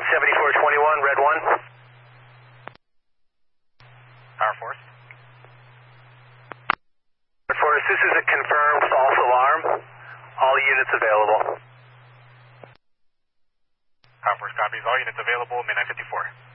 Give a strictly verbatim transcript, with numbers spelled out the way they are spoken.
ground seventy-four twenty-one, red one. Power Force. Red Force, this is a confirmed false alarm. All units available. Power Force copies. All units available, midnight fifty-four.